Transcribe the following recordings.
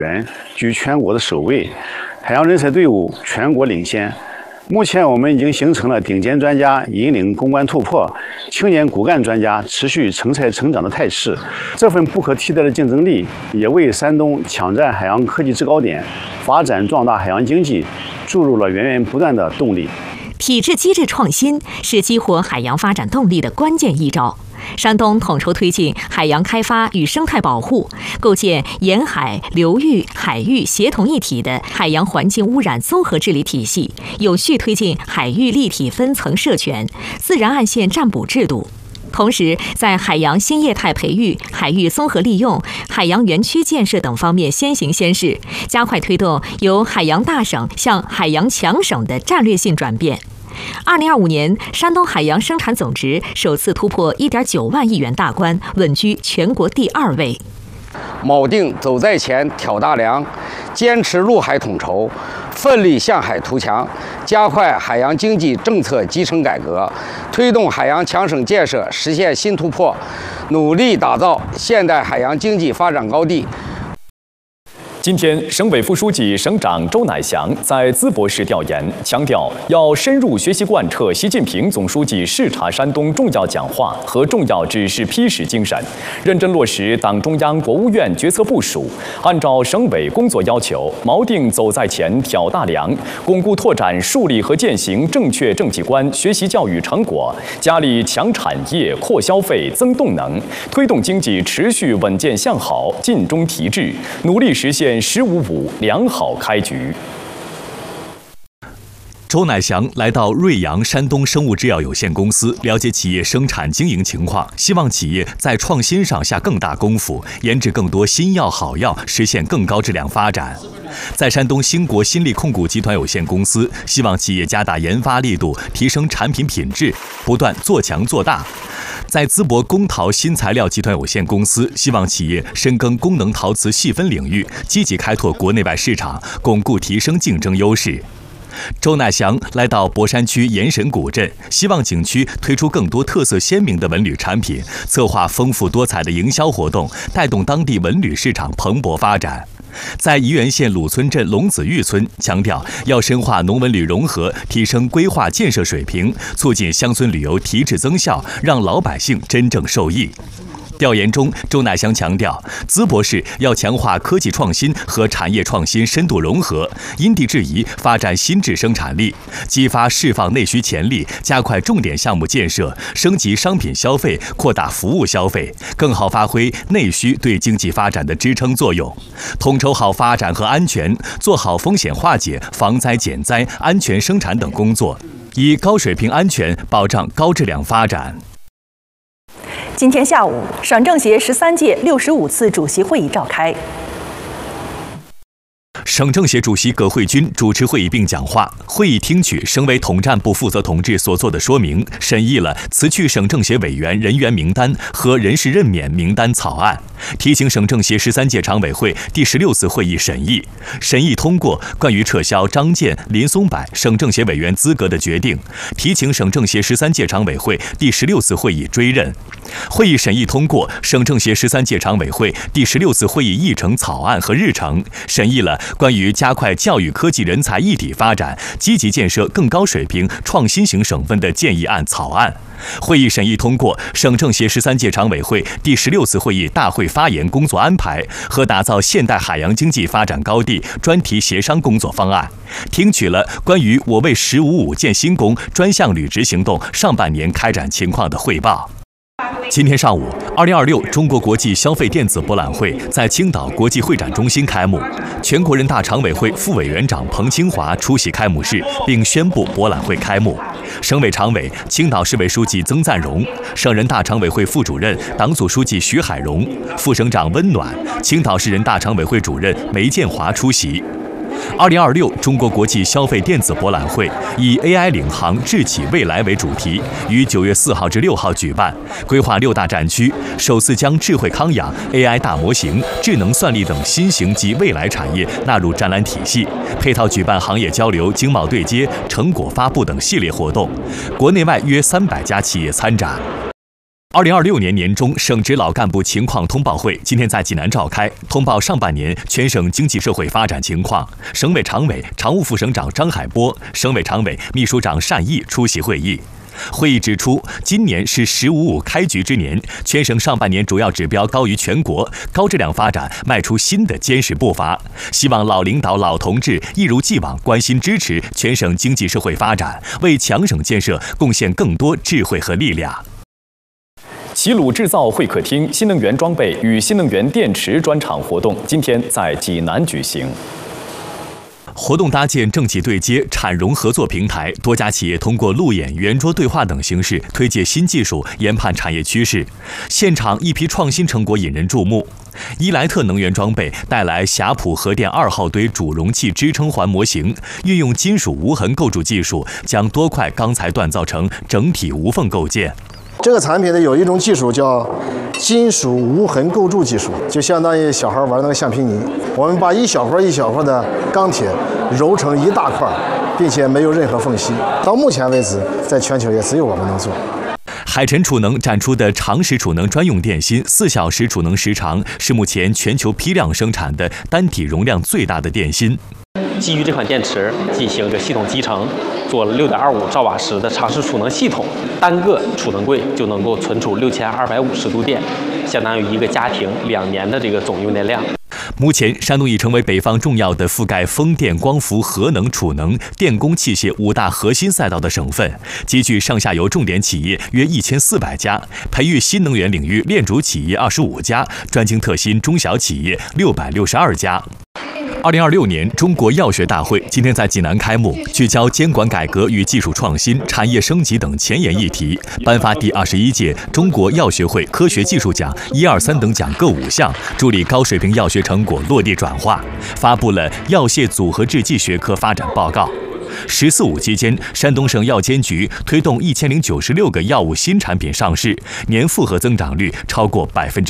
人居全国的首位，海洋人才队伍全国领先。目前我们已经形成了顶尖专家引领攻关突破、青年骨干专家持续成才成长的态势。这份不可替代的竞争力，也为山东抢占海洋科技制高点、发展壮大海洋经济注入了源源不断的动力。 体制机制创新是激活海洋发展动力的关键一招。山东统筹推进海洋开发与生态保护，构建沿海、流域、海域协同一体的海洋环境污染综合治理体系，有序推进海域立体分层设权、自然岸线占卜制度。同时，在海洋新业态培育、海域综合利用、海洋园区建设等方面先行先试，加快推动由海洋大省向海洋强省的战略性转变。2025年，山东海洋生产总值首次突破1.9万亿元大关，稳居全国第2位。 铆定走在前、挑大梁，坚持陆海统筹，奋力向海图强，加快海洋经济政策集成改革，推动海洋强省建设实现新突破，努力打造现代海洋经济发展高地。 今天，省委副书记、省长周乃祥在淄博市调研，强调要深入学习贯彻习近平总书记视察山东重要讲话和重要指示批示精神，认真落实党中央、国务院决策部署，按照省委工作要求，锚定走在前、挑大梁，巩固拓展树立和践行正确政绩观学习教育成果，加力强产业、扩消费、增动能，推动经济持续稳健向好、尽忠提质，努力实现“15+5”良好开局。 周乃祥来到瑞阳山东生物制药有限公司，了解企业生产经营情况，希望企业在创新上下更大功夫，研制更多新药好药，实现更高质量发展。在山东兴国新力控股集团有限公司，希望企业加大研发力度，提升产品品质，不断做强做大。在淄博工陶新材料集团有限公司，希望企业深耕功能陶瓷细分领域，积极开拓国内外市场，巩固提升竞争优势。周乃祥来到博山区盐神古镇，希望景区推出更多特色鲜明的文旅产品，策划丰富多彩的营销活动，带动当地文旅市场蓬勃发展。在沂源县鲁村镇龙子峪村，强调要深化农文旅融合，提升规划建设水平，促进乡村旅游提质增效，让老百姓真正受益。调研中，周乃祥强调，淄博市要强化科技创新和产业创新深度融合，因地制宜发展新质生产力，激发释放内需潜力，加快重点项目建设，升级商品消费，扩大服务消费，更好发挥内需对经济发展的支撑作用。统筹好发展和安全，做好风险化解、防灾减灾、安全生产等工作，以高水平安全保障高质量发展。 今天下午，省政协13届65次主席会议召开。 省政协主席葛慧君主持会议并讲话。会议听取省委统战部负责同志所作的说明，审议了辞去省政协委员人员名单和人事任免名单草案，提请省政协13届常委会第16次会议审议通过关于撤销张建、林松柏省政协委员资格的决定，提请省政协13届常委会第16次会议追认。会议审议通过省政协13届常委会第16次会议议程草案和日程，审议了关于加快教育科技人才一体发展，积极建设更高水平创新型省份的建议案草案。会议审议通过省政协13届常委会第16次会议大会发言工作安排和打造现代海洋经济发展高地专题协商工作方案，听取了关于我为“15+5”建新工专项履职行动上半年开展情况的汇报。今天上午，2026中国国际消费电子博览会在青岛国际会展中心开幕。全国人大常委会副委员长彭清华出席开幕式，并宣布博览会开幕。省委常委、青岛市委书记曾赞荣，省人大常委会副主任、党组书记徐海荣，副省长温暖，青岛市人大常委会主任梅建华出席。2026中国国际消费电子博览会以 AI 领航智企未来为主题，于9月4号至6号举办，规划6大战区，首次将智慧康养、AI 大模型、智能算力等新型及未来产业纳入展览体系，配套举办行业交流、经贸对接、成果发布等系列活动，国内外约300家企业参展。 2026年年中省直老干部情况通报会今天在济南召开，通报上半年全省经济社会发展情况。省委常委、常务副省长张海波、省委常委、秘书长单毅出席会议。会议指出，今年是“15+5”开局之年，全省上半年主要指标高于全国，高质量发展迈出新的坚实步伐。希望老领导、老同志一如既往关心支持全省经济社会发展，为强省建设贡献更多智慧和力量。 齐鲁制造会客厅新能源装备与新能源电池专场活动今天在济南举行。 活动搭建政企对接、产融合作平台，多家企业通过路演、圆桌对话等形式推介新技术，研判产业趋势。现场一批创新成果引人注目。伊莱特能源装备带来霞浦核电2号堆主容器支撑环模型，运用金属无痕构筑技术，将多块钢材锻造成整体无缝构件。 这个产品呢，有一种技术叫金属无痕构筑技术，就相当于小孩玩那个橡皮泥。我们把一小块一小块的钢铁揉成一大块，并且没有任何缝隙。到目前为止，在全球也只有我们能做。 海辰储能展出的长时储能专用电芯，4小时储能时长，是目前全球批量生产的单体容量最大的电芯。 基于这款电池进行这系统集成，做了6.25兆瓦时的长时储能系统，单个储能柜就能够存储6250度电，相当于一个家庭2年的这个总用电量。 目前，山东已成为北方重要的覆盖风电、光伏、核能、储能、电工器械5大核心赛道的省份，集聚上下游重点企业约1400家，培育新能源领域链主企业25家，专精特新中小企业662家。2026年中国药学大会今天在济南开幕，聚焦监管改革与技术创新、产业升级等前沿议题，颁发第21届中国药学会科学技术奖1、2、3等奖各5项，助力高水平药学成果落地转化，发布了药械组合制剂学科发展报告。“14·5”期间，山东省药监局推动1096个药物新产品上市，年复合增长率超过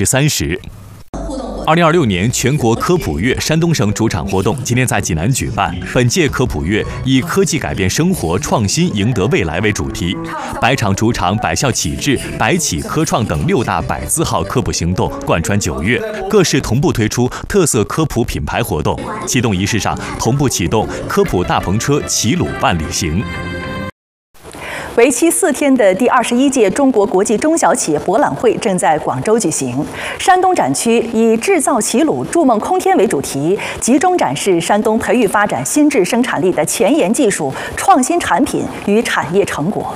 30%。2026年全国科普月山东省主场活动今天在济南举办。本届科普月以科技改变生活、创新赢得未来为主题，百场主场、百校启智、百企科创等6大百字号科普行动贯穿9月，各市同步推出特色科普品牌活动。启动仪式上，同步启动科普大篷车齐鲁万里行。 为期4天的第21届中国国际中小企业博览会正在广州举行。山东展区以“制造齐鲁，筑梦空天”为主题，集中展示山东培育发展新质生产力的前沿技术、创新产品与产业成果。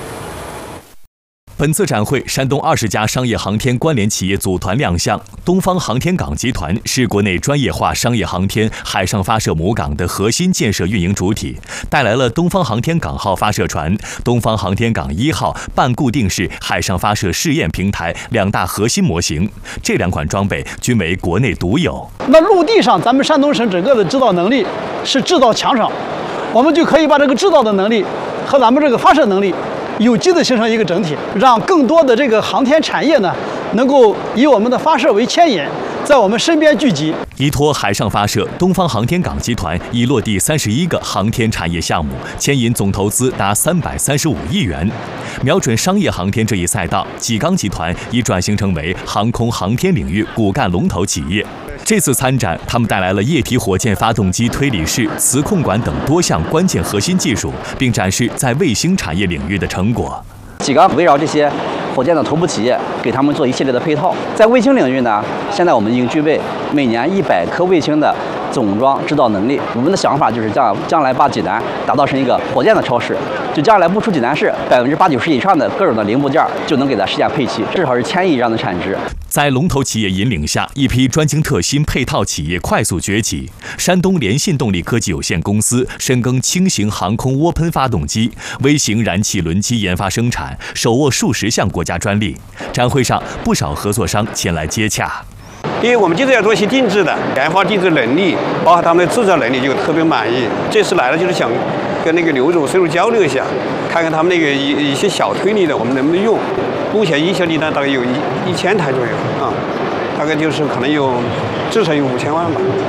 本次展会，山东20家商业航天关联企业组团亮相。东方航天港集团是国内专业化商业航天海上发射母港的核心建设运营主体，带来了东方航天港号发射船、东方航天港1号半固定式海上发射试验平台2大核心模型。这2款装备均为国内独有。 那陆地上，咱们山东省整个的制造能力是制造强省，我们就可以把这个制造的能力和咱们这个发射能力有机的形成一个整体，让更多的这个航天产业呢，能够以我们的发射为牵引，在我们身边聚集。 依托海上发射，东方航天港集团已落地31个航天产业项目，牵引总投资达335亿元。瞄准商业航天这一赛道，济钢集团已转型成为航空航天领域骨干龙头企业。这次参展，他们带来了液体火箭发动机推理式、磁控管等多项关键核心技术，并展示在卫星产业领域的成果。 济钢围绕这些火箭的头部企业，给他们做一系列的配套。在卫星领域呢，现在我们已经具备每年100颗卫星的总装制造能力。我们的想法就是将来把济南打造成一个火箭的超市，就将来不出济南市，80%-90%以上的各种的零部件就能给它实现配齐，至少是1000亿这样的产值。 在龙头企业引领下，一批专精特新配套企业快速崛起。山东联信动力科技有限公司深耕轻型航空涡喷发动机、微型燃气轮机研发生产，手握数十项国家专利。展会上，不少合作商前来接洽。 因为我们就是要做一些定制的，研发定制能力，包括他们的制造能力，就特别满意。这次来了就是想跟那个刘总深入交流一下，看看他们那个一些小推力的我们能不能用。目前营销订单大概有1000台左右啊，大概就是可能有至少有5000万吧。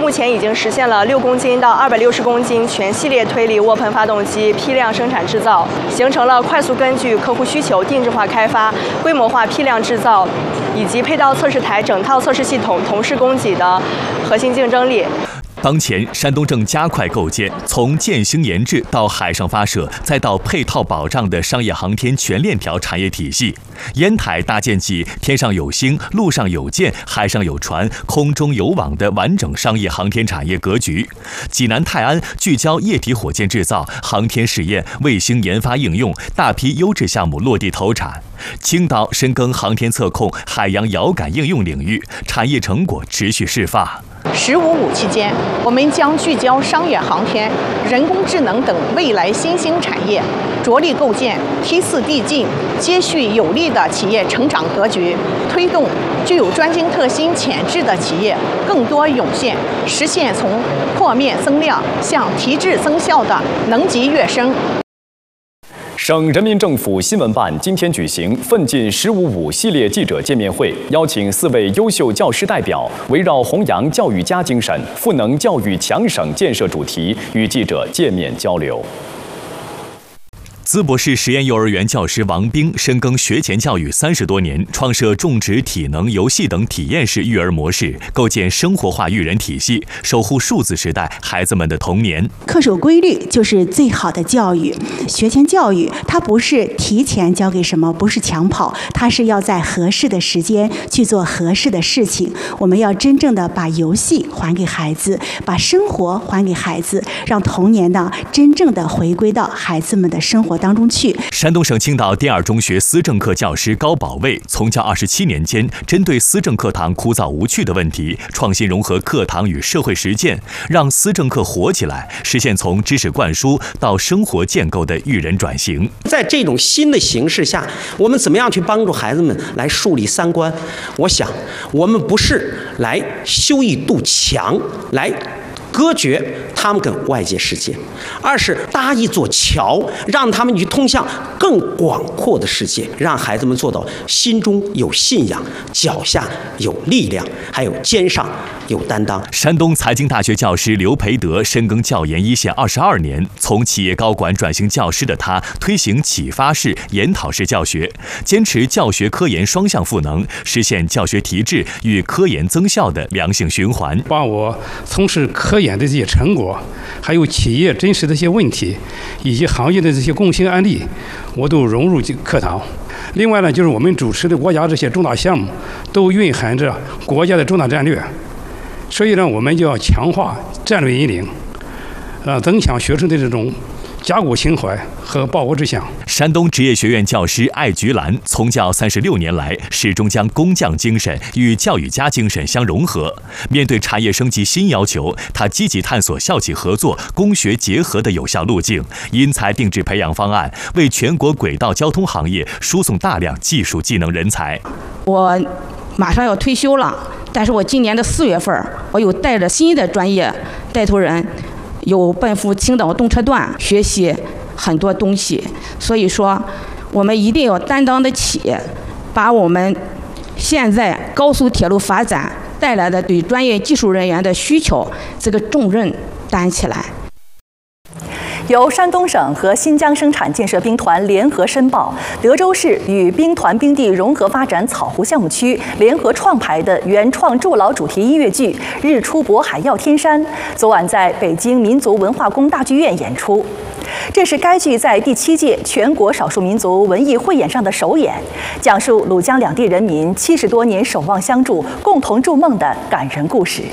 目前已经实现了6公斤到260公斤全系列推力涡喷发动机批量生产制造，形成了快速根据客户需求定制化开发、规模化批量制造以及配套测试台整套测试系统同时供给的核心竞争力。 当前，山东正加快构建从建兴研制到海上发射，再到配套保障的商业航天全链条产业体系。烟台搭建起天上有星、陆上有舰、海上有船、空中有网的完整商业航天产业格局。济南泰安聚焦液体火箭制造、航天试验、卫星研发应用，大批优质项目落地投产。青岛深耕航天测控、海洋遥感应用领域，产业成果持续释放。 “15+5”期间，我们将聚焦商业航天、人工智能等未来新兴产业，着力构建T4递进、接续有力的企业成长格局，推动具有专精特新潜质的企业更多涌现，实现从破面增量向提质增效的能级跃升。 省人民政府新闻办今天举行奋进15+5系列记者见面会，邀请4位优秀教师代表，围绕弘扬教育家精神、赋能教育强省建设主题，与记者见面交流。淄博市实验幼儿园教师王兵深耕学前教育30多年，创设种植、体能、游戏等体验式育儿模式，构建生活化育人体系，守护数字时代孩子们的童年。 恪守规律就是最好的教育。学前教育它不是提前教给什么，不是抢跑，它是要在合适的时间去做合适的事情。我们要真正的把游戏还给孩子，把生活还给孩子，让童年呢真正的回归到孩子们的生活当中去。 山东省青岛第2中学思政课教师高宝卫从教27年间，针对思政课堂枯燥无趣的问题，创新融合课堂与社会实践，让思政课活起来，实现从知识灌输到生活建构的育人转型。 在这种新的形势下，我们怎么样去帮助孩子们来树立三观？我想，我们不是来修一堵墙，来隔绝他们跟外界世界，而是搭一座桥，让他们去通向更广阔的世界，让孩子们做到心中有信仰，脚下有力量，还有肩上有担当。 山东财经大学教师刘培德深耕教研一线22年，从企业高管转型教师的他，推行启发式、研讨式教学，坚持教学科研双向赋能，实现教学提质与科研增效的良性循环。 把我从事科研的这些成果，还有企业真实的一些问题，以及行业的这些共性案例，我都融入课堂。另外呢，就是我们主持的国家这些重大项目，都蕴含着国家的重大战略，所以呢，我们就要强化战略引领，增强学生的这种家国情怀和报国志向。 山东职业学院教师艾菊兰从教36年来，始终将工匠精神与教育家精神相融合。面对产业升级新要求，他积极探索校企合作、工学结合的有效路径，因材定制培养方案，为全国轨道交通行业输送大量技术技能人才。 我马上要退休了，但是我今年的4月份，我又带着新的专业带头人，有奔赴青岛动车段学习很多东西，所以说我们一定要担当得起，把我们现在高速铁路发展带来的对专业技术人员的需求这个重任担起来。 由山东省和新疆生产建设兵团联合申报，德州市与兵团兵地融合发展草湖项目区联合创排的原创筑牢主题音乐剧《日出渤海耀天山》，昨晚在北京民族文化宫大剧院演出。这是该剧在第7届全国少数民族文艺汇演上的首演，讲述鲁江两地人民70多年守望相助、共同筑梦的感人故事。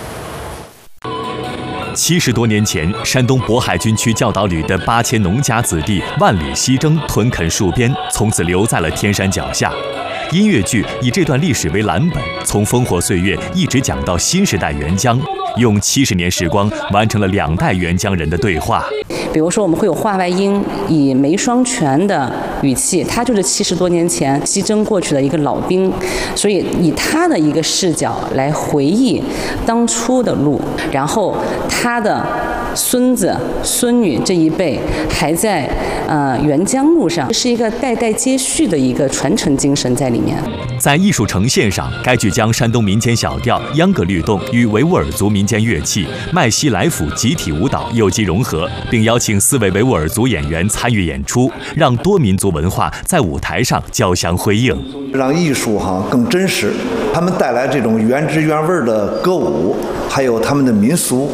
70多年前，山东渤海军区教导旅的8000农家子弟万里西征，屯垦戍边，从此留在了天山脚下。音乐剧以这段历史为蓝本，从烽火岁月一直讲到新时代援疆，用70年时光完成了2代援疆人的对话。 比如说，我们会有话外音，以梅双全的语气，他就是70多年前西征过去的一个老兵，所以以他的一个视角来回忆当初的路，然后他的孙子、孙女这一辈还在沅江路上，是一个代代接续的一个传承精神在里面。 在艺术呈现上，该剧将山东民间小调、秧歌律动与维吾尔族民间乐器、麦西来府集体舞蹈有机融合，并邀请4位维吾尔族演员参与演出，让多民族文化在舞台上交相辉映， 让艺术更真实。他们带来这种原汁原味的歌舞，还有他们的民俗，